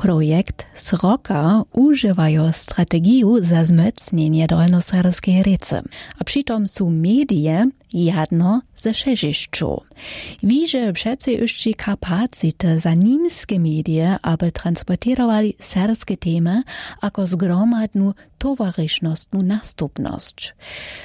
Projekt Sroka używają strategiju za zmocnienie dolnoserbskiej recy, a přitom są medie jedno ze sześciu. Wiże przece jeszcze kapacity za niemskie medie, aby transportowali serbskie temy jako zgromadnu towaryšnostnu nastupność.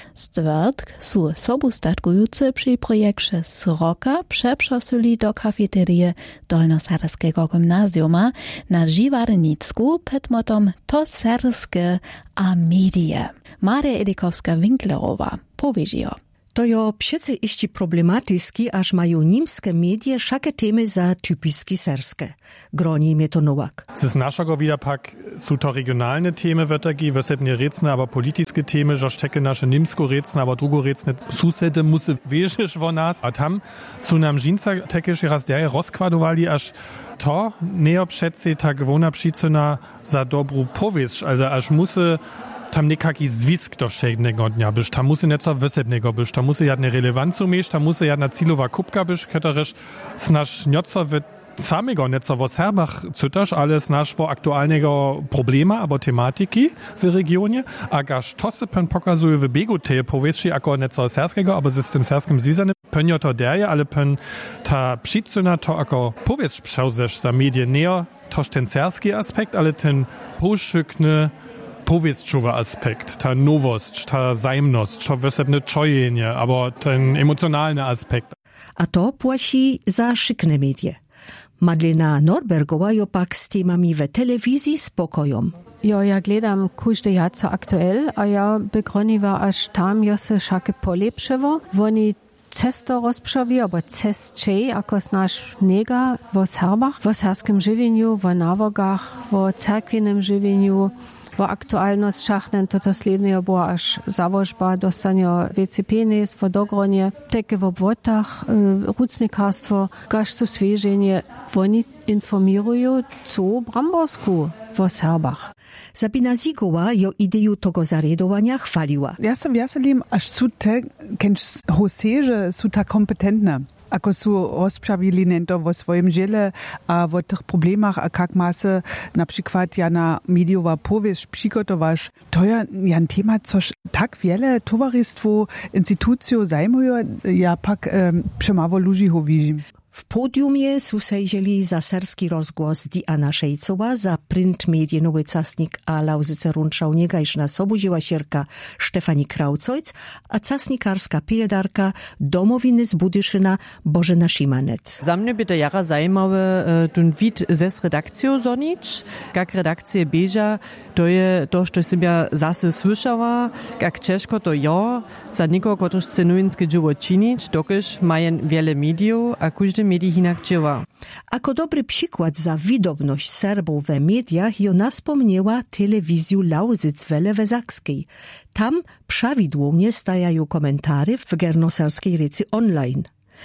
Stwerdk są sobustatkujące przy projekcie Sroka przeprosili do kafeterii dolnoserbskiego gimnazjuma na Živarnicku pod motom To serbskie a medie. Maria Edikowska-Winklerowa powiedziała. To jo přece ještě problematicky, až mają niemskie medie všake temy za typiski serbskie. Groni mnie to Nowak. Z naszego wieder pak są to regionalne temy wetagi, weshalb nie recne, aber politische temy, że stecke nasze niemsko recne, aber drugo recne susede musse wieżysz wo nas. A tam są nam żinca tekisch raz derje rozkładowali, aż to nie obszedce ta gewona przyczyna za dobru powieść, also aż musse tam nekaki zwisk do szczególnego dnia byś, tam musi nieco wysebnego byś, tam musi jadne relewancu mieć, tam musi jadna cilowa kubka byś, któryż znasz nieco w samego nieco w Serbach cytasz, ale znasz w aktualnego problema albo tematyki w regionie, a gaż to se pen pokazuje w biegu te powieści jako nieco serbskiego, albo z tym serbskim związanym, penio to derje, ale pen ta przyczyna to jako powieść przełzesz za medie nie, toż ten serbski aspekt, ale ten poszykny powieściowy aspekt, ta nowość, ta zajemność, to wysebne czojenie, aber ten emocjonalny aspekt. A to płaci za szykne medie. Madlena Norbergowa jo pak z temami w telewizji spokojem. Jo, ja gledam każdy jaco aktuell, a ja begroniwa, aż tam jo se šake polepševo. Oni cesto rozpřovi, abo cestčej, jako znaš nega v Serbach, v serbskim żywieniu, w nawogach, w cerkwinym żywieniu, w aktualnościach, to slednje było aż zawożba, dostanie więcej pieniędzy w dogronie, takie w obwodach, rucnikarstwo, gaż to swieżenie. Oni informują, co Bramborsku w Serbach. Sabina Zikowa jo ideju tego zaredowania chwaliła. Ja sam veselim, aż su te, kenš hoseže, su ta kompetentne. Ako su rozprawili nento w swoim dziele, a w tych problemach, a jak masy na przykład ja na mediowa powieść przygotowasz, to ja temat, coż tak wiele towarzystwo, instytucjo zajmują, ja pak przemawo ludzi widzim. W podiumie su sejrzeli za serski rozgłos Diana Szejcowa, za print medie Nowy Casnik a Lauzyce Rundschau Niegajszna Sobudziła Sierka Stefani Kraucojc, a casnikarska piedarka Domowiny z Budyszyna Bożena Szymanec. Za mnie by to jara zajmowe ten wid zes redakcją zonić, jak redakcje bieża, to je to, co sobie zase słyszała, jak ciężko to ja, za nikogo, kto chce nowinskie dzieło czynić, dokiż mają wiele mediów, a każdy medii inak dzieła. Ako dobry przykład za widowność Serbów we mediach jo naspomniała telewizju Lauzyc-Welle we Zakskiej. Tam prawidłownie stajają komentary w gernoserskiej recy online.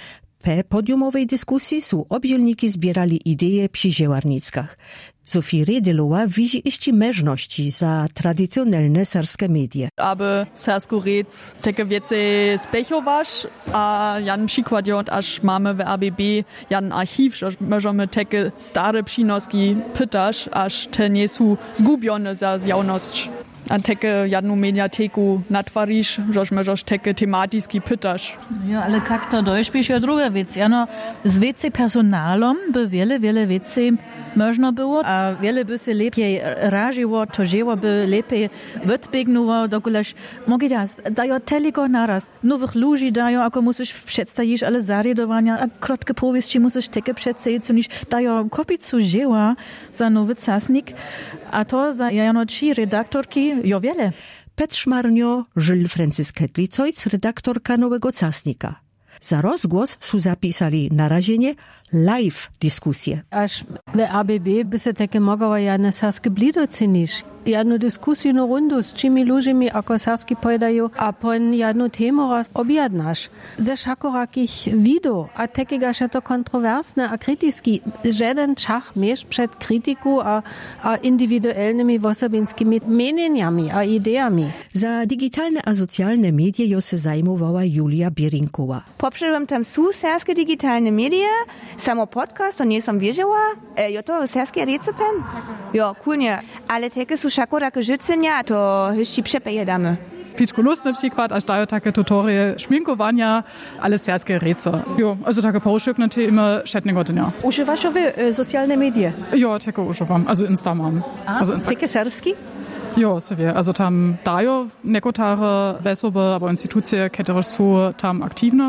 Po podiumowej dyskusji są obdzielniki zbierali idee przy ziełarnickach. Zofii Redelowa widzi jeszcze możliwości za tradycjonalne serbskie medie. Aby sersku rec takie więcej spechowasz, a jan przykład jest, aż mamy w ABB jan archiw, że możemy takie stare przynoski pytać, aż te nie są zgubione za zjawność. A takie jedną mediateku natwarisz, że możesz takie tematyski pytasz. Ja, ale jak to dojśpisz, jest druga rzecz. Ja z więcej personalom by wiele więcej można było, a wiele by się lepiej raziło, to dzieło by lepiej wybiegnuło, dokuleż mogę dają tylko naraz. Nowych ludzi dają, ako musisz przedstawić, ale zaredowania, a krótkie powieści musisz takie przedstawić, niż dają kopicu dzieła za Nowy Casnik, a to za janoci redaktorki jo wiele. Petr Szmarnio, Żyl Franciszek Hetlicojc, redaktorka Nowego Casnika. Za rozgłos su zapisali na razienie live dyskusje. Aż w ABB by się takie mogło jedne serskie blido cenić. Jedną dyskusję rundu z czymi ludźmi, ako serski pojedają, a pon jedną temu raz objednasz. Ze szakorakich wideo, a takiego, że to kontrowersne, a krytyski. Żaden czach miesz przed krytyku, a indywidualnymi osobinskimi mienieniami, a ideami. Za digitalne a socjalne media jo se zajmowała Julia Bierinkowa. Poprzedłem tam su serskie digitalne media, samo podcast, to nie som wierzyła. Jo to serskie recepten? Jo, coolnie. Ale takie su szako takie życenia, to jeszcze przepejedamy. Piczku Lust na przykład, aż dają takie tutorie szminkowania, ale serskie rece. Jo, also takie poszukne te immer szednego dnia. Używasz wy socjalne media? Jo, takie używam, also Insta mam. Takie serskie? Jo, sobie. Also tam dają nekotare osoby, albo instytucje, które są tam aktywne,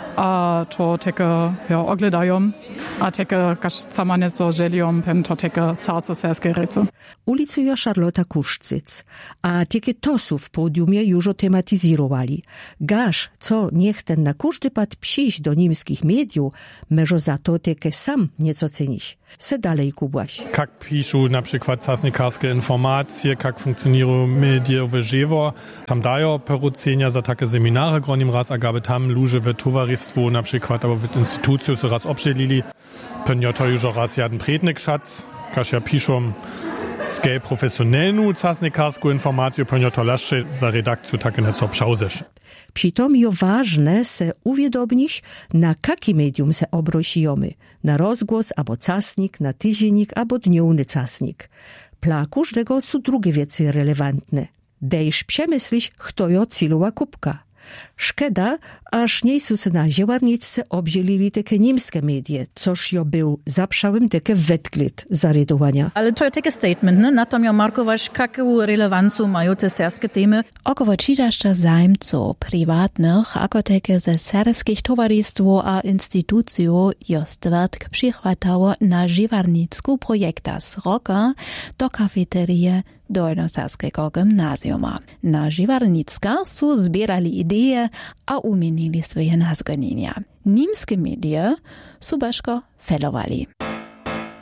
a to takie oglądają, a takie sama nieco żelią, to takie całe serskie rece. Ulicuje Charlotta Kuszczyc, a takie to są w podiumie już tematyzowali. Gaż, co niech ten na każdy pad przyjść do niemskich mediów, może za to takie sam nieco cenić. Se dalej Kubaś. Jak piszą na przykład sasnikarskie informacje, jak funkcjonują media w żywo. Tam dają porucenia za takie seminary, gronim raz, a gaby tam ludzie w towarzystwu, na przykład, albo w instytucju się raz obdzielili. Pewnie to już raz jeden prednik schatz, każ ja piszą skej profesjonalną sasnikarską informację, pewnie to laszcze za redakcję takie nieco obszałzesz. Přitom je ważne se uwiadomić, na jaki medium se obrosimy. Na rozgłos, albo casnik, na tydziennik, albo dniowny casnik. Dla każdego są drugie wiece relevantne. Dejsz przemyślić, kto jo cilowa kupka. Szkoda, aż nie są se na ziewarnicce obdzielili takie niemskie medie, coż jo był zapszałym takie wetglid zaredowania. Ale to jest taki statement, ne? Na tom ja markować, jaką relewancję mają te serskie temy. Około 30 zajmców prywatnych, jako takie ze serskich towarzystw a instytucji jest twardk przychwatało na ziewarnicku projekta z roka do kafeterie Dolnoserskiego gimnazjuma. Na Živarnicka su zbierali ideje a umienili swoje nazganienia. Niemskie medie su beško felowali.